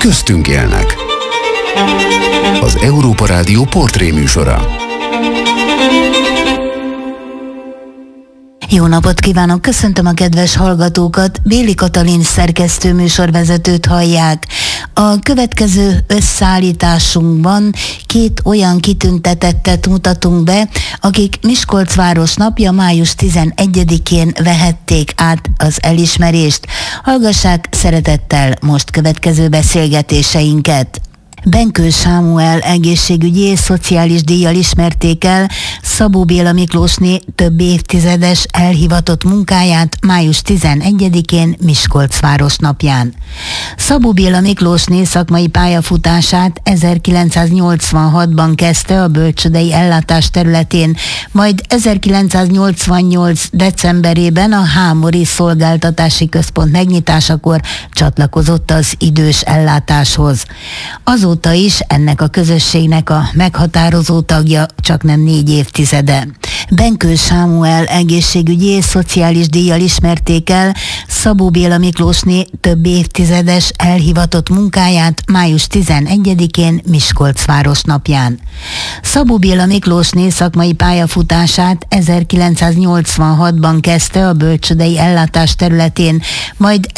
köztünk élnek. Az Európa Rádió portréműsora. Jó napot kívánok, köszöntöm a kedves hallgatókat, Béli Katalin szerkesztő műsorvezetőt hallják. A következő összeállításunkban két olyan kitüntetettet mutatunk be, akik Miskolc város napja május 11-én vehették át az elismerést. Hallgassák szeretettel most következő beszélgetéseinket. Benkő Sámuel egészségügyi és szociális díjjal ismerték el Szabó Béla Miklósné több évtizedes elhivatott munkáját május 11-én Miskolc város napján. Szabó Béla Miklósné szakmai pályafutását 1986-ban kezdte a bölcsődei ellátás területén, majd 1988. decemberében a Hámori Szolgáltatási Központ megnyitásakor csatlakozott az idős ellátáshoz. Azóta is ennek a közösségnek a meghatározó tagja, csaknem 4 évtizede. Benkő Sámuel egészségügyi és szociális díjjal ismerték el Szabó Béla Miklósné több évtizedes elhivatott munkáját május 11-én Miskolc város napján. Szabó Béla Miklósné szakmai pályafutását 1986-ban kezdte a bölcsődei ellátás területén, majd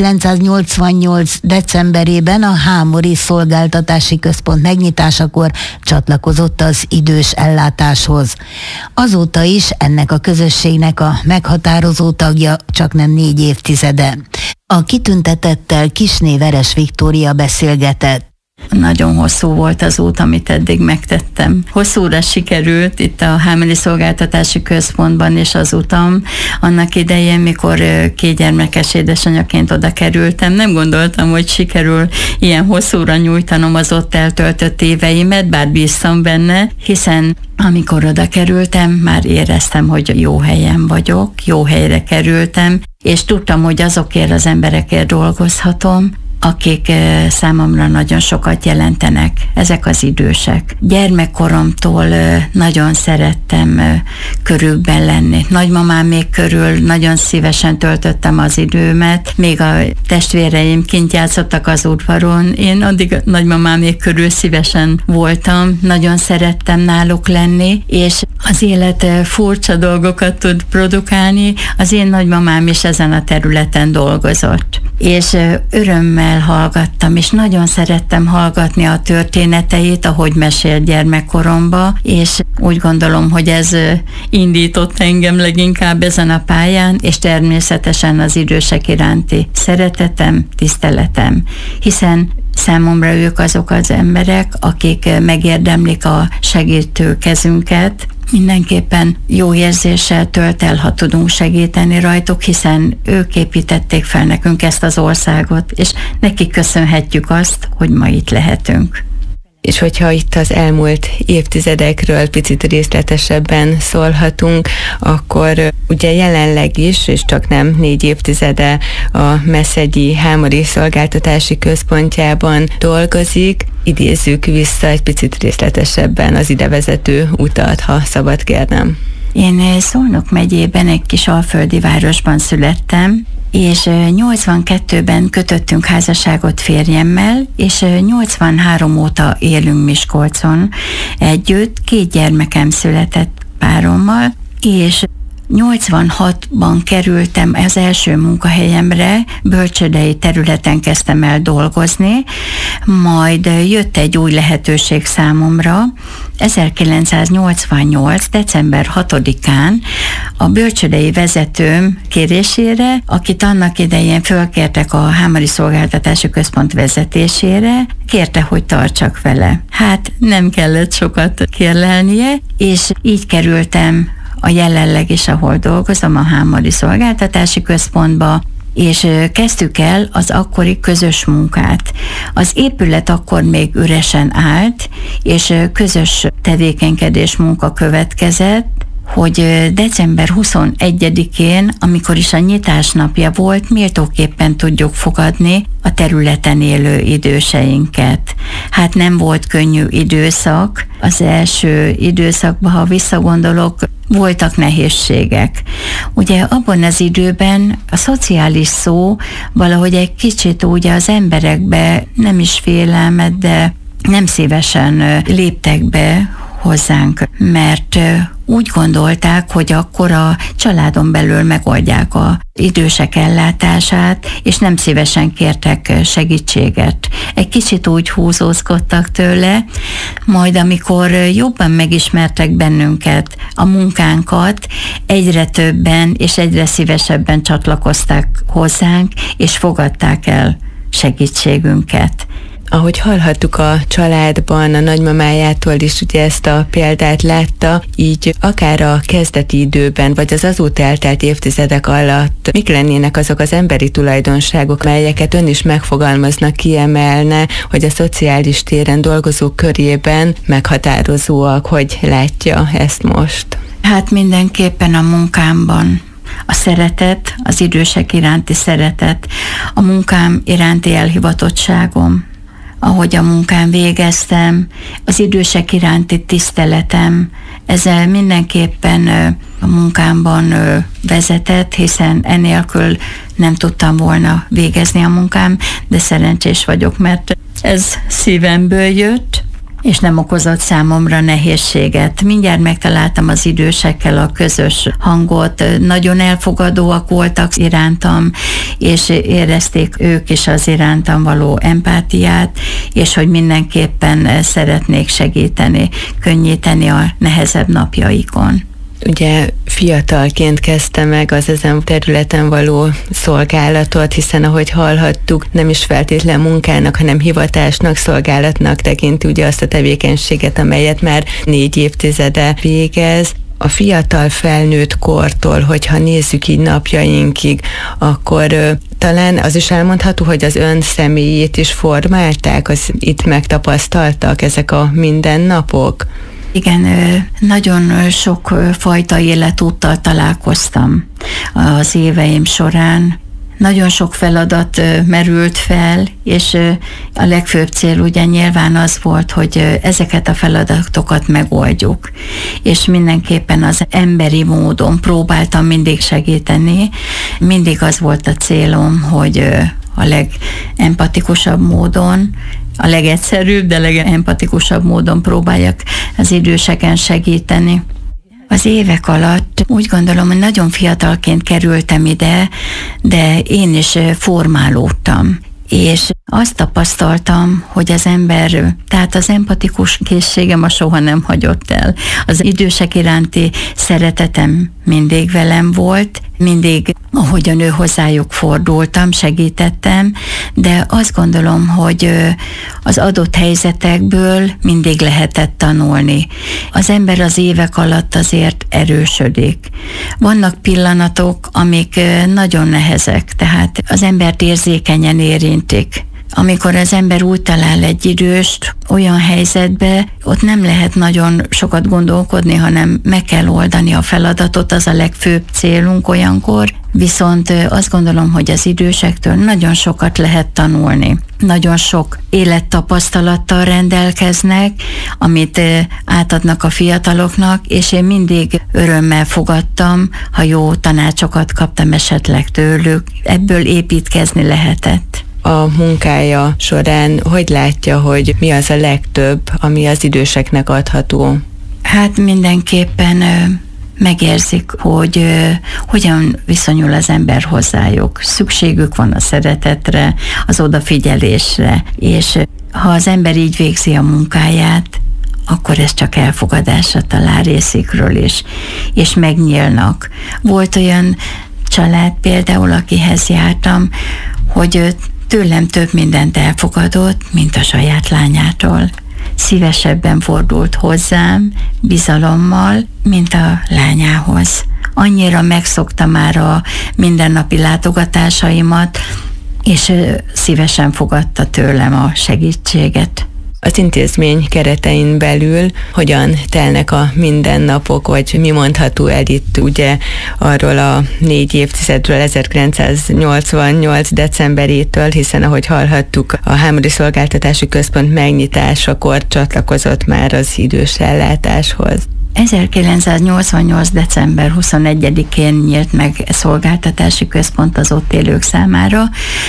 1988. decemberében a Hámori Szolgáltatási Központ megnyitásakor csatlakozott az idős ellátáshoz. Azóta is ennek a közösségnek a meghatározó tagja, csaknem 4 évtizede. A kitüntetettel Kisné Veres Viktória beszélgetett. Nagyon hosszú volt az út, amit eddig megtettem. Hosszúra sikerült itt a Hámori Szolgáltatási Központban is az utam. Annak idején, mikor 2 gyermekes édesanyaként oda kerültem, nem gondoltam, hogy sikerül ilyen hosszúra nyújtanom az ott eltöltött éveimet, bár bíztam benne, hiszen amikor oda kerültem, már éreztem, hogy jó helyen vagyok, jó helyre kerültem, és tudtam, hogy azokért az emberekért dolgozhatom, akik számomra nagyon sokat jelentenek, ezek az idősek. Gyermekkoromtól nagyon szerettem körükben lenni. Nagymamám még körül nagyon szívesen töltöttem az időmet, még a testvéreim kint játszottak az udvaron, én addig nagymamám még körül szívesen voltam, nagyon szerettem náluk lenni, és az élet furcsa dolgokat tud produkálni, az én nagymamám is ezen a területen dolgozott. És örömmel hallgattam, és nagyon szerettem hallgatni a történeteit, ahogy mesélt gyermekkoromba, és úgy gondolom, hogy ez indított engem leginkább ezen a pályán, és természetesen az idősek iránti szeretetem, tiszteletem, hiszen számomra ők azok az emberek, akik megérdemlik a segítő kezünket. Mindenképpen jó érzéssel tölt el, ha tudunk segíteni rajtuk, hiszen ők építették fel nekünk ezt az országot, és nekik köszönhetjük azt, hogy ma itt lehetünk. És hogyha itt az elmúlt évtizedekről picit részletesebben szólhatunk, akkor ugye jelenleg is, és csak nem 4 évtizede a Meszegyi Hámori Szolgáltatási Központjában dolgozik. Idézzük vissza egy picit részletesebben az idevezető utat, ha szabad kérnem. Én Szolnok megyében egy kis alföldi városban születtem, és 82-ben kötöttünk házasságot férjemmel, és 83 óta élünk Miskolcon együtt, 2 gyermekem született párommal, és 86-ban kerültem az első munkahelyemre, bölcsődei területen kezdtem el dolgozni, majd jött egy új lehetőség számomra. 1988. december 6-án a bölcsődei vezetőm kérésére, akit annak idején fölkértek a Hámori Szolgáltatási Központ vezetésére, kérte, hogy tartsak vele. Hát nem kellett sokat kérlelnie, és így kerültem a jelenleg is, ahol dolgozom, a Hámori Szolgáltatási Központba, és kezdtük el az akkori közös munkát. Az épület akkor még üresen állt, és közös tevékenykedés munka következett, hogy december 21-én, amikor is a nyitás napja volt, méltóképpen tudjuk fogadni a területen élő időseinket. Hát nem volt könnyű időszak. Az első időszakban, ha visszagondolok, voltak nehézségek. Ugye abban az időben a szociális szó valahogy egy kicsit úgy az emberekbe nem is félelmet, de nem szívesen léptek be hozzánk, mert úgy gondolták, hogy akkor a családon belül megoldják az idősek ellátását, és nem szívesen kértek segítséget. Egy kicsit úgy húzózkodtak tőle, majd amikor jobban megismertek bennünket, a munkánkat, egyre többen és egyre szívesebben csatlakozták hozzánk, és fogadták el segítségünket. Ahogy hallhattuk, a családban a nagymamájától is ugye ezt a példát látta, így akár a kezdeti időben, vagy az azóta eltelt évtizedek alatt mik lennének azok az emberi tulajdonságok, melyeket ön is megfogalmazna, kiemelne, hogy a szociális téren dolgozók körében meghatározóak, hogy látja ezt most? Hát mindenképpen a munkámban. A szeretet, az idősek iránti szeretet, a munkám iránti elhivatottságom, ahogy a munkán végeztem, az idősek iránti tiszteletem, ezzel mindenképpen a munkámban vezetett, hiszen enélkül nem tudtam volna végezni a munkám, de szerencsés vagyok, mert ez szívemből jött, és nem okozott számomra nehézséget. Mindjárt megtaláltam az idősekkel a közös hangot, nagyon elfogadóak voltak irántam, és érezték ők is az irántam való empátiát, és hogy mindenképpen szeretnék segíteni, könnyíteni a nehezebb napjaikon. Ugye fiatalként kezdte meg az ezen területen való szolgálatot, hiszen ahogy hallhattuk, nem is feltétlen munkának, hanem hivatásnak, szolgálatnak tekinti ugye azt a tevékenységet, amelyet már 4 évtizede végez. A fiatal felnőtt kortól, hogyha nézzük így napjainkig, akkor talán az is elmondható, hogy az ön személyét is formálták, az itt megtapasztaltak ezek a mindennapok? Igen, nagyon sok fajta életúttal találkoztam az éveim során. Nagyon sok feladat merült fel, és a legfőbb cél ugye nyilván az volt, hogy ezeket a feladatokat megoldjuk. És mindenképpen az emberi módon próbáltam mindig segíteni. Mindig az volt a célom, hogy a legempatikusabb módon, a legegyszerűbb, de legempatikusabb módon próbáljak az időseken segíteni. Az évek alatt úgy gondolom, hogy nagyon fiatalként kerültem ide, de én is formálódtam. És azt tapasztaltam, hogy az ember, tehát az empatikus készségem soha nem hagyott el. Az idősek iránti szeretetem mindig velem volt, mindig, ahogyan ő hozzájuk fordultam, segítettem, de azt gondolom, hogy az adott helyzetekből mindig lehetett tanulni. Az ember az évek alatt azért erősödik. Vannak pillanatok, amik nagyon nehezek, tehát az embert érzékenyen érintik. Amikor az ember úgy talál egy időst olyan helyzetbe, ott nem lehet nagyon sokat gondolkodni, hanem meg kell oldani a feladatot, az a legfőbb célunk olyankor. Viszont azt gondolom, hogy az idősektől nagyon sokat lehet tanulni. Nagyon sok élettapasztalattal rendelkeznek, amit átadnak a fiataloknak, és én mindig örömmel fogadtam, ha jó tanácsokat kaptam esetleg tőlük. Ebből építkezni lehetett. A munkája során hogy látja, hogy mi az a legtöbb, ami az időseknek adható? Hát mindenképpen megérzik, hogy hogyan viszonyul az ember hozzájuk. Szükségük van a szeretetre, az odafigyelésre, és ha az ember így végzi a munkáját, akkor ez csak elfogadásra talál részükről is, és megnyílnak. Volt olyan család például, akihez jártam, hogy tőlem több mindent elfogadott, mint a saját lányától. Szívesebben fordult hozzám, bizalommal, mint a lányához. Annyira megszokta már a mindennapi látogatásaimat, és szívesen fogadta tőlem a segítséget. Az intézmény keretein belül hogyan telnek a mindennapok, vagy mi mondható el itt ugye arról a 4 évtizedről, 1988. decemberétől, hiszen ahogy hallhattuk, a Hámori Szolgáltatási Központ megnyitásakor csatlakozott már az idős ellátáshoz. 1988. december 21-én nyílt meg szolgáltatási központ az ott élők számára,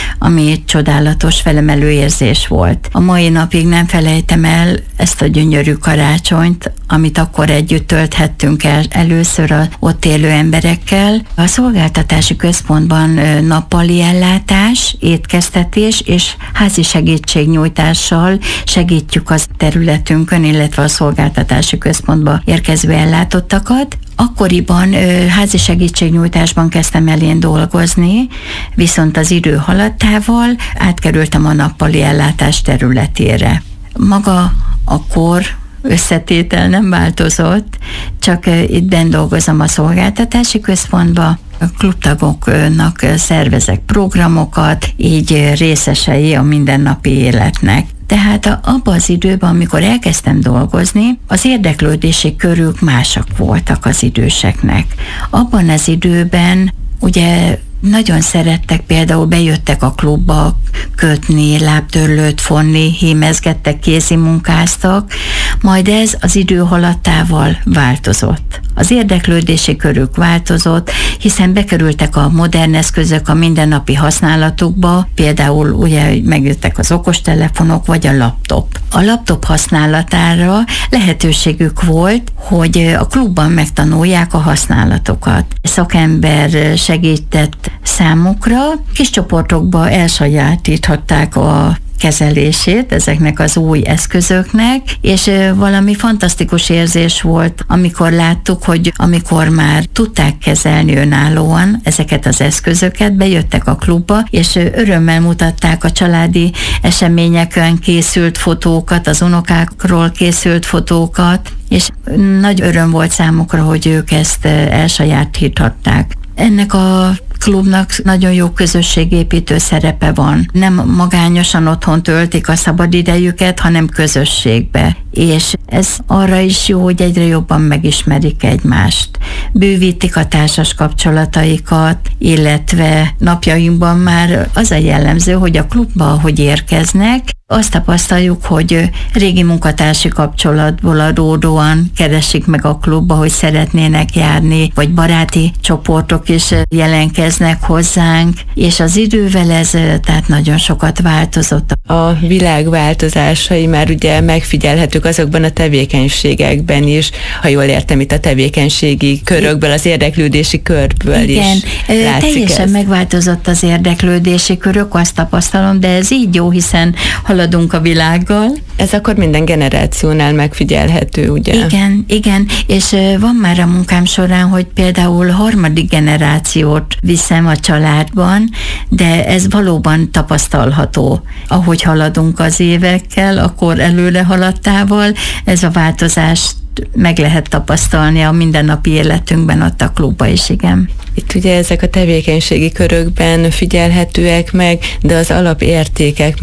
ami csodálatos, felemelő érzés volt. A mai napig nem felejtem el ezt a gyönyörű karácsonyt, amit akkor együtt tölthettünk el először az ott élő emberekkel. A szolgáltatási központban nappali ellátás, étkeztetés és házi segítségnyújtással segítjük az területünkön, illetve a szolgáltatási központba érkező ellátottakat. Akkoriban házi segítségnyújtásban kezdtem el én dolgozni, viszont az idő haladtával átkerültem a nappali ellátás területére. Maga a kor összetétel nem változott, csak itt benn dolgozom a szolgáltatási központba, a klubtagoknak szervezek programokat, így részesei a mindennapi életnek. Tehát abban az időben, amikor elkezdtem dolgozni, az érdeklődési körük másak voltak az időseknek. Abban az időben ugye nagyon szerettek, például bejöttek a klubba kötni, lábtörlőt fonni, hímezgettek, kézimunkáztak, majd ez az idő haladtával változott. Az érdeklődési körük változott, hiszen bekerültek a modern eszközök a mindennapi használatukba, például ugye megjöttek az okostelefonok vagy a laptop. A laptop használatára lehetőségük volt, hogy a klubban megtanulják a használatokat. Szakember segített számukra, kis csoportokba elsajátíthatták a kezelését ezeknek az új eszközöknek, és valami fantasztikus érzés volt, amikor láttuk, hogy amikor már tudták kezelni önállóan ezeket az eszközöket, bejöttek a klubba, és örömmel mutatták a családi eseményeken készült fotókat, az unokákról készült fotókat, és nagy öröm volt számukra, hogy ők ezt elsajátíthatták. Ennek a klubnak nagyon jó közösségépítő szerepe van. Nem magányosan otthon töltik a szabadidejüket, hanem közösségbe. És ez arra is jó, hogy egyre jobban megismerik egymást. Bővítik a társas kapcsolataikat, illetve napjainkban már az a jellemző, hogy a klubba, ahogy érkeznek, azt tapasztaljuk, hogy régi munkatársi kapcsolatból adódóan keresik meg a klubba, hogy szeretnének járni, vagy baráti csoportok is jelentkeznek hozzánk, és az idővel ez tehát nagyon sokat változott. A világ változásai már ugye megfigyelhetők azokban a tevékenységekben is, ha jól értem, itt a tevékenységi körökből, az érdeklődési körből igen, is látszik teljesen ez. Megváltozott az érdeklődési körök, azt tapasztalom, de ez így jó, hiszen haladunk a világgal. Ez akkor minden generációnál megfigyelhető, ugye? Igen, és van már a munkám során, hogy például harmadik generációt viszem a családban, de ez valóban tapasztalható. Ahogy haladunk az évekkel, akkor előre haladtával, ez a változást meg lehet tapasztalni a mindennapi életünkben, ott a klubba is, igen. Itt ugye ezek a tevékenységi körökben figyelhetőek meg, de az alapértékek